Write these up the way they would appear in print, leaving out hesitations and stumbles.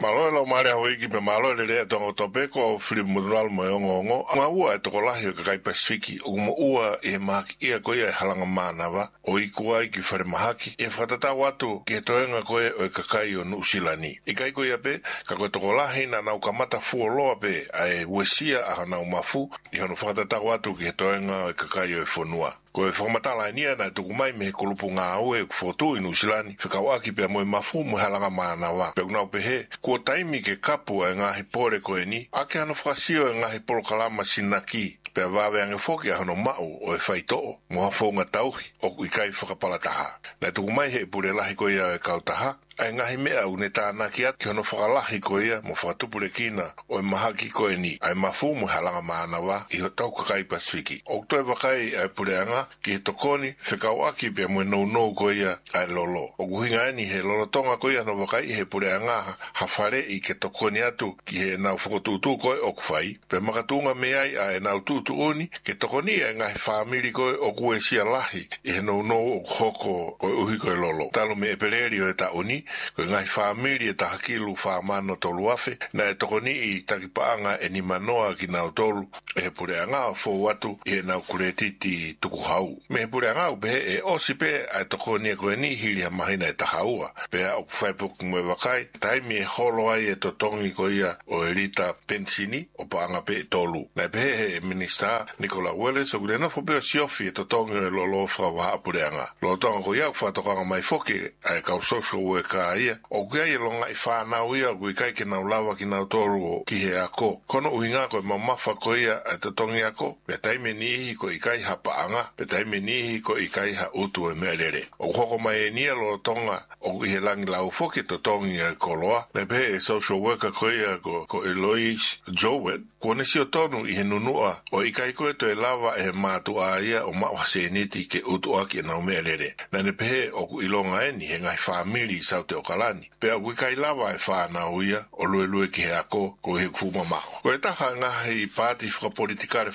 Malo lo mare ho iki pe malo le tongo tope ko flip mural mo ngo nga ua to lahi ka kai Pasifiki o mo ua e mak ia ko ia halanga mana wa o iku ai ki fare mahaki e fatata watu ke toenga ko e ka kai o nusilani i kai ko ia pe ka ko to lahi na na kamata fu lo pe ai wesia a na mafu i hono fatata watu ke toenga e ka kai o fonua ko e formatala nia na tukumai me kolupu nga oe foto inu silani whakawaki pe moe mafu mo halanga mana wa pe unau pe he ko taimi ke kapu e ngahi pore ko e ni ake ano whakasio e ngahi polo kalama sinaki pe wawe ange foki a hono mau o e whaitoo mo hafonga tauhi o ikai whakapalataha na tukumai he pure lahi ko ia e kautaha ai ngahi mea une tāna ki atu ki hono whakalahi ko ia mo whakatupure kina o e mahaki ko e ni ai mafu mo halanga maana wa i ho tau kakai Pasifiki o toe wakai ai pure anga ki he tokoni whekau aki pia mo e nou ko ia ai lolo o kuhinga eni he lolo tonga ko ia no wakai he pure anga hawhare i ke tokoni atu ki he nau whakotutu ko e o kuwhai pe makatunga me ai ai nau tutu oni ke tokoni ai ngahi whamiri ko e o kue sia lahi i he nou o hoko ko e uhi ko e lolo talo me e peleri o e ta oni ko ngai family e tahakilu whamano tolu afe na e tokoni i takipaanga e ni manoa ki nau tolu e pure anga fo watu i e nau kuretiti tuku hau me pure anga upe e osi pe a tokoni e koe ni hiri ha mahina e tahaua pe a ukufaipuku mwe wakai taimi e holo ai e totongi ko ia o e rita pensini o paanga pe e tolu na pe he minister Nicola Welles o kule nofo pe o siofi e totongi e lolo whawa pure anga lo tonga ko ia ufatokanga mai foki a e kau social worker ia o kia i longa i whanau ia kui kai ki nau lawa ki nau toru o ki he ako kono uhinga ko e mamafa ko ia a totongi ako pe taime nihi ko i kai ha paanga pe taime nihi ko i kai ha utu e mealere o hoko mai e nia lo tonga o i he langi lau foki totongi e koloa le pe e social worker ko ia ko Eloise Jowen kone si o tonu i he nunua o i kai ko e to e lawa e matu a ia o mawa se niti ke utu aki e nau mealere na ne pe o ku ilonga eni he ngai family sau te okalani. Pea wikai lava e whanau ia o lue ki he ako ko he kufuma mao. Ko e taha ngahi party whakapolitikare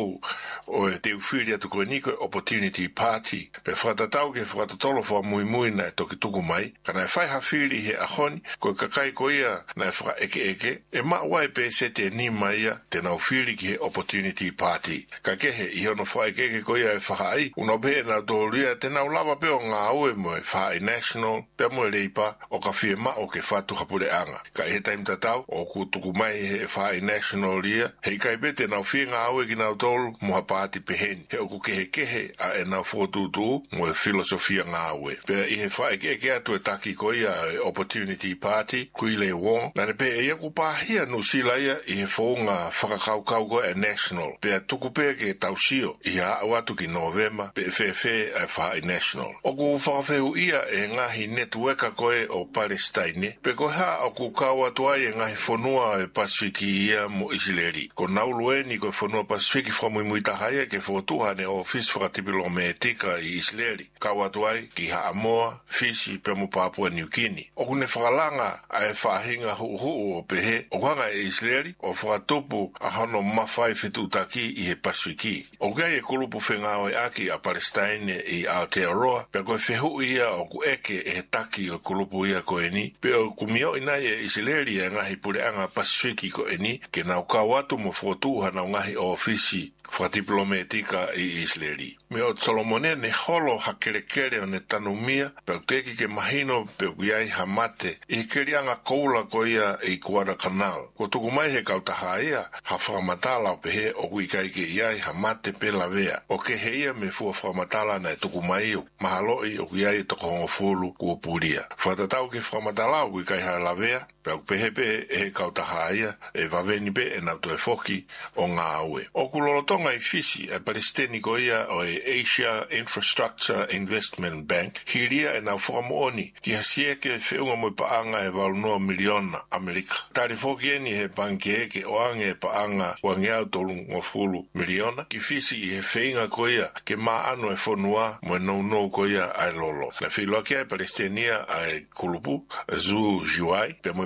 o e te uwhiri atu koe niko Opportunity Party. Pe whakatatau ke whakatatolo wha mui na e toki tuku mai. Kana e whaiha whiri he ahoni ko e kakai ko ia na e whaka eke. E maua e pe se te nima ia te nau whiri ki he Opportunity Party. Ka kehe i hono wha eke ko ia e whaka ai. Uno pe na tōria te nau lava pe o ngā ue mo e wha national pe mo e leipa o ka fie ma o ke fatu hapure anga. Ka he taim tatau o ku tuku mai he whae national lia. Hei kai bete nau fie ngā aue ki nau tolu mo hapati peheni. He o ku kehe a e nau fōtutu mo e filosofia ngā aue. Pea i he whae ke atu e taki ko ia e Opportunity Party kui le wong. Nane pe e ku pāhia nu sila ia i he whaunga whakakaukau ko e national. Pea tuku pe ke tausio i a watu ki November pe e whae national. O ku whakawhehu ia e ngahi networka koe o Palestine, pe ko ha o ku kaua tuai e ngahi whanua e Pasifiki ia mo Isileri. Ko naulueni ko whanua Pasifiki whamui tahaia ke whotuhane o Office whakatipilo me tika i Isileri. Kaua tuai ki Haamoa, Fiji, pe mo Papua New Guinea. O kune whakalanga a e whahinga huu o pehe, o kanga e Isileri, o whakatupu a hono mawhai whetutaki i he Pasifiki. O kai e kulupu whengao e aki a Palestine i Aotearoa, pe koe whehu ia o ku eke e he taki o kulupu ia ko eni pe o kumio ina e Isileri e ngahi pure anga Pasifiki ko eni ke nau kawatu mo fotuha nau ngahi o ofisi whakatiplometika i Isileri. Me o Solomone ne holo hakerekere o ne tanumia pe o teki ke mahino pe o iai hamate i keri anga koula ko ia i Kuara Kanal. Ko tuku mai he kautaha ia ha whakamatala o pehe o kuikai ke iai hamate pe la vea. O ke he ia me fua whakamatala na e tuku mai o mahaloi o iai toko hongo fulu kua puria. Whatatau ke whakamatala o kuikai ha la vea pe o pehe pe e he kautaha ia e vaveni pe e nau to e foki o ngā aue. O kulolotonga i Fiji e Palestini ko ia o e Asia Infrastructure Investment Bank hiria e nau whakamooni ki hasie ke whiunga mo i paanga e walunua miliona Amerika. Tari foki eni he banki eke o ange e paanga wangeau tolu ngofulu miliona ki Fiji i he whiunga ko ia ke maa anu e whanua mo e nou ko ia ai lolo. Na whiloa kia e Palestinia ai kulupu Zu Juai pe mo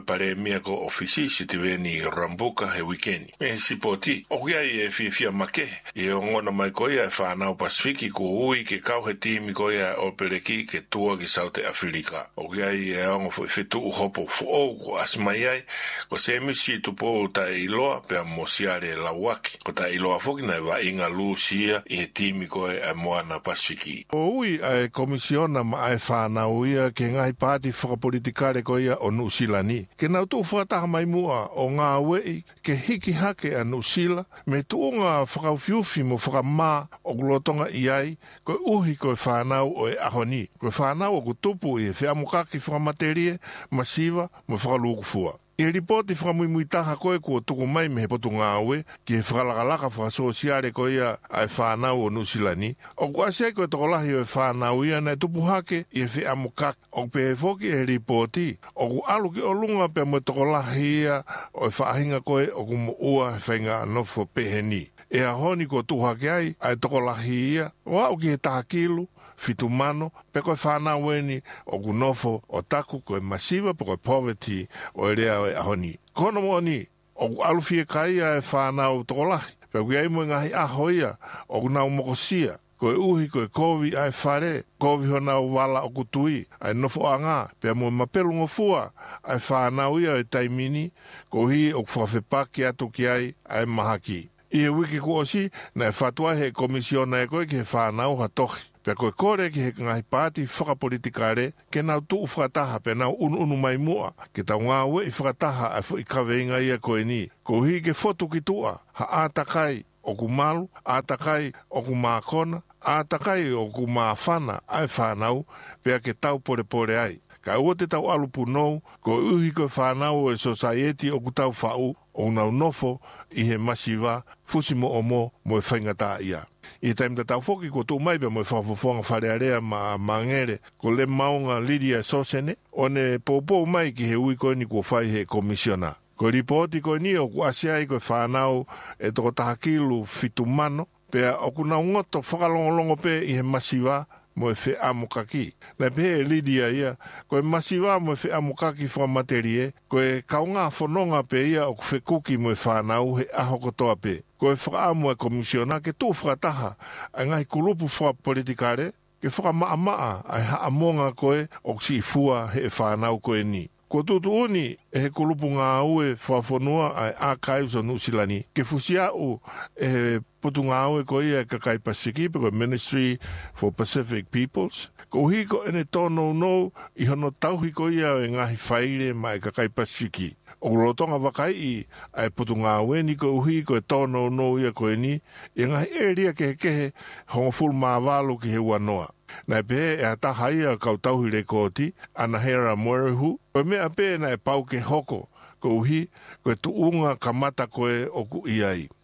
pare mia ko ofisi si te veni Rambuka he weekend. Me sipoti, o kia i fia make, i o ngona mai ko ia e whanau Pasifiki ko ui ke kau he timi ko ia o pereki ke tua ki South Africa. O kia i e ongo whetu uhopo fuo ko asmai ai, ko se misi tupo ta iloa pe a mosiare lawaki. Ko ta iloa foki na wa inga lusia i he timi ko e moana Pasifiki. O ui ai komisiona ma ai whanau ia ke ngai pāti whakapolitikare ko ia o Nusilani. Ke nau tū whataha mai mua o ngā wei ke hiki hake a Nusila me tūnga whakaufiufi mo whakamā o gulotonga iai koe uhi koe whanau o e ahoni. Koe whanau o kutupu i e whiamukaki whakamaterie masiva mo whakalukufua. I ripoti whakamuimuitaha koe kua tuku mai me he potu ngāwe ki he whakalakalaka whakasosiare koe ia ai whanau o Nusilani. O kua asiai koe tokolahi o e whanau ia nei tupu hake i he whiamukaki. O pe he foki e ripoti o ku aluki o lunga pe mo tokolahi ia o e whaahinga koe o ku mo ua he whainga anofo peheni. E ahoni ko tuhake ai tokolahi ia o au ki he tahakilu fitumano pe koe whanau eni o kunofo o taku koe masiva pe koe poverty o rea o e ahoni. Kono mo ni o ku alufie kai e whanau tokolahi pe kui ai mo ngahi ahoia o kunau mokosia koe uhi koe kovi ai whare kovi hona o wala o kutui ai nofo anga pe mo mapelu ngofua ai whanau ia e taimini ko hi o kwhawhepaki atu ki ai mahaki. I e wiki kuosi na e whatua he komisiona e koe ki he whanau hatohi. Pea koe kore ki he ngai pāti whakapolitikare ke nau tuu whakataha pe nau unu mai mua ke tau ngā ue i whakataha a fu i kaweinga ia koe ni. Ko hi ke fotu ki tua ha ātakai o ku malu, ātakai o ku mākona, ātakai o ku māwhana ai whanau pea ke tau pore ai. Ka ua te tau alupu nou ko uhi koe whanau e society o ku tau whau o nau nofo i he masiva fusi mo o mo e whaingata ia. I taimta tau foki ko tū mai pe mo e whafofonga wharearea ma ngere ko le maunga Lydia Sosene o ne pōpō mai ki he ui koe ni ko whai he komisiona. Ko ripoti koe ni o ku asiai koe whanau e toko tahakilu fitumano pea o ku nau ngoto whakalongolongo pe i he masiva mo e whi amukaki. Na pe Lydia ia, koe masiwa mo e whi amukaki whamaterie, koe kaunga whanonga pe ia o whi kuki mo e whanau he aho kotoa pe. Koe whakaamu e komisiona ke tū whakataha, a ngai kulupu whakapolitikare, ke whakamaa ai haamonga koe o si fua he whanau koe ni. Ko tutu uni e he kulupu ngā ue whawhanua ai Archives o Nusilani. Ke fusia u e he putu ngā ue ko ia e Kakai Pasifiki, ko Ministry for Pacific Peoples. Ko hi ko ene tōnou nou i hono tauhi ko ia e ngahi whaire mai Kakai Pasifiki. O lotonga wakai i ai putu ngā ue ni ko uhi ko e tōnou nou ia ko e ni i ngahi e ria kehe hongo fulu māwalu ki he wanoa. Nai pe e ata haia kau tauhi re kōti, ana hera moerehu, koe mea pe na e pau ke hoko, ko uhi, koe tuunga kamata koe o ku iai.